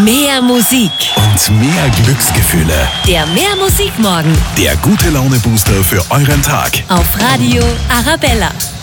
Mehr Musik. Und mehr Glücksgefühle. Der Mehr Musik Morgen. Der gute Laune Booster für euren Tag. Auf Radio Arabella.